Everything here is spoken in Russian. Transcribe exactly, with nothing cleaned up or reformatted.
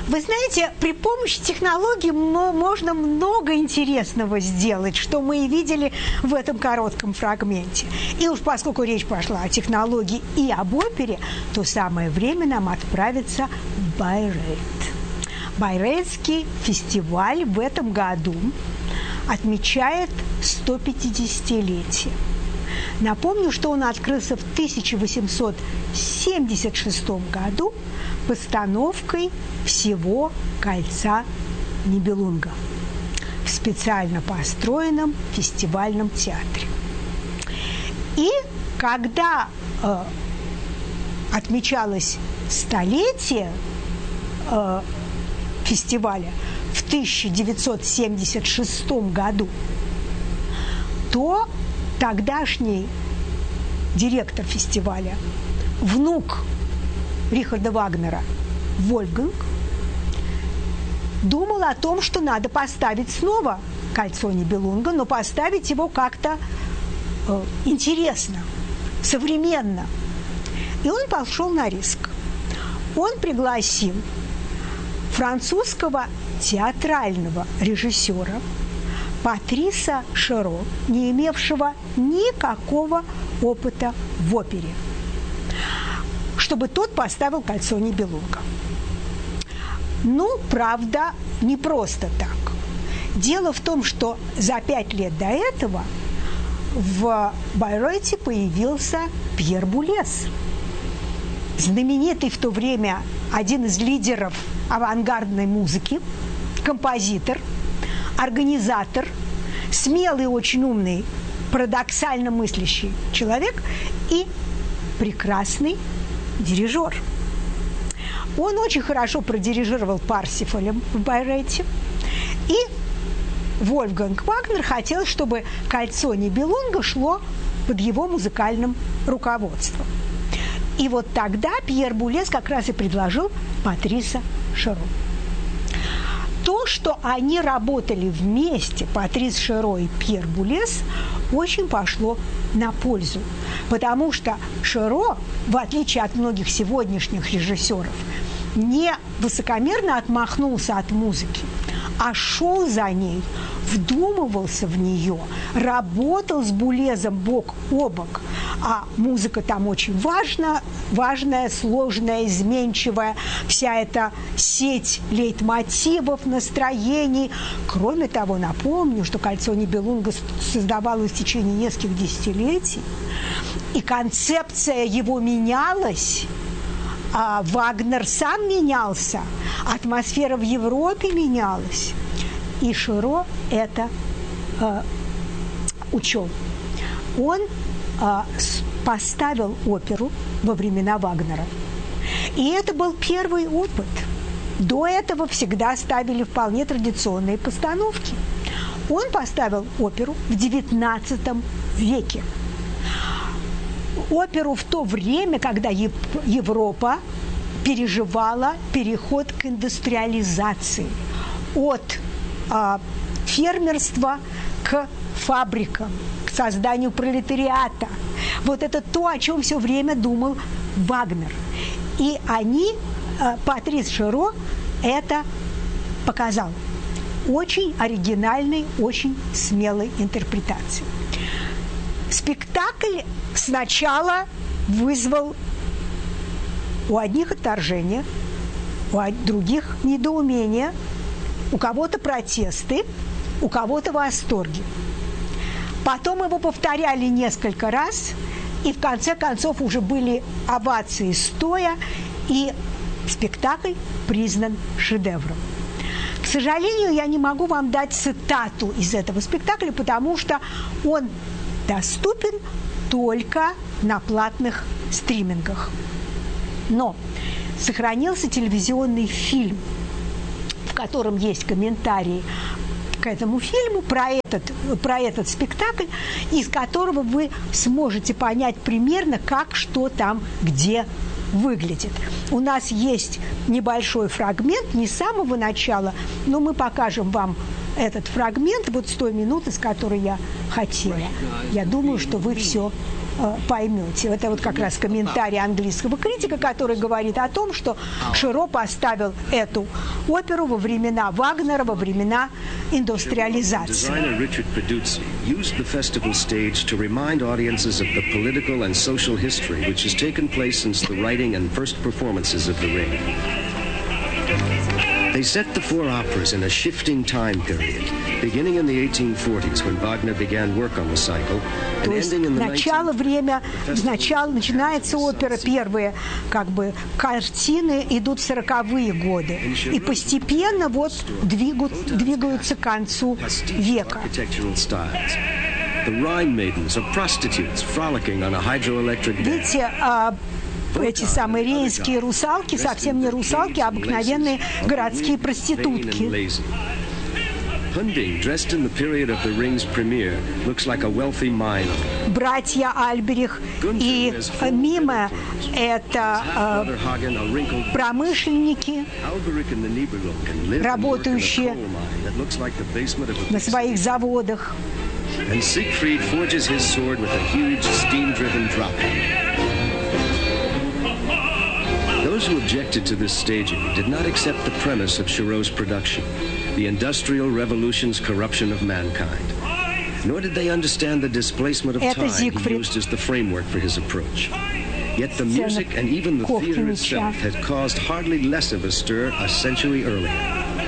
Вы знаете, при помощи технологий можно много интересного сделать, что мы и видели в этом коротком фрагменте. И уж поскольку речь пошла о технологии и об опере, то самое время нам отправиться в Байрейт. Байрейтский фестиваль в этом году отмечает сто пятидесятилетие. Напомню, что он открылся в тысяча восемьсот семьдесят шестом году постановкой всего кольца Нибелунга в специально построенном фестивальном театре. И когда э, отмечалось столетие э, фестиваля в тысяча девятьсот семьдесят шестом году, то тогдашний директор фестиваля, внук Рихарда Вагнера, Вольфганг, думал о том, что надо поставить снова кольцо Нибелунга, но поставить его как-то э, интересно, современно. И он пошел на риск. Он пригласил французского театрального режиссера Патриса Шеро, не имевшего никакого опыта в опере, чтобы тот поставил кольцо Нибелунга. Ну, правда, не просто так. Дело в том, что за пять лет до этого в Байрейте появился Пьер Булез, знаменитый в то время один из лидеров авангардной музыки, композитор, организатор, смелый, очень умный, парадоксально мыслящий человек и прекрасный дирижер. Он очень хорошо продирижировал Парсифалем в Байрейте, и Вольфганг Вагнер хотел, чтобы кольцо Нибелунга шло под его музыкальным руководством. И вот тогда Пьер Булез как раз и предложил Патриса Шеро. То, что они работали вместе, Патрис Шеро и Пьер Булез, очень пошло на пользу. Потому что Шеро, в отличие от многих сегодняшних режиссеров, не высокомерно отмахнулся от музыки, а шел за ней, вдумывался в нее, работал с Булезом бок о бок. А музыка там очень важна, важная, сложная, изменчивая, вся эта сеть лейтмотивов, настроений. Кроме того, напомню, что кольцо Нибелунга создавалось в течение нескольких десятилетий, и концепция его менялась. А Вагнер сам менялся, атмосфера в Европе менялась. И Шеро это э, учел. Он э, поставил оперу во времена Вагнера. И это был первый опыт. До этого всегда ставили вполне традиционные постановки. Он поставил оперу в девятнадцатом веке. Оперу в то время, когда Европа переживала переход к индустриализации, от а, фермерства к фабрикам, к созданию пролетариата. Вот это то, о чем все время думал Вагнер. И они, а, Патрис Шеро, это показал. Очень оригинальной, очень смелой интерпретацией. Спектакль сначала вызвал у одних отторжение, у других недоумение, у кого-то протесты, у кого-то восторги. Потом его повторяли несколько раз, и в конце концов уже были овации стоя, и спектакль признан шедевром. К сожалению, я не могу вам дать цитату из этого спектакля, потому что он доступен только на платных стримингах. Но сохранился телевизионный фильм, в котором есть комментарии к этому фильму, про этот, про этот спектакль, из которого вы сможете понять примерно, как, что там, где выглядит. У нас есть небольшой фрагмент, не с самого начала, но мы покажем вам этот фрагмент вот с той минуты, с которой я хотела. Я думаю, что вы все э, поймете. Это вот как раз комментарий английского критика, который говорит о том, что Широ поставил эту оперу во времена Вагнера, во времена индустриализации. They set the four operas in a shifting time period, beginning in the eighteen forties when Wagner began work on the cycle, and ending in the начало время, сначала начинается опера, первые как бы картины идут в сороковые годы, и постепенно вот двигают, двигаются к концу века. Видите, эти самые рейнские русалки, совсем не русалки, а обыкновенные городские проститутки. Братья Альберих и Миме – это э, промышленники, работающие на своих заводах. And Siegfried forges his sword with a huge steam-driven drop hammer. Those who objected to this staging did not accept the premise of Chiro's production, the industrial revolution's corruption of mankind. Nor did they understand the displacement of time he used as the framework for his approach. Yet the music and even the theater itself had caused hardly less of a stir a century earlier.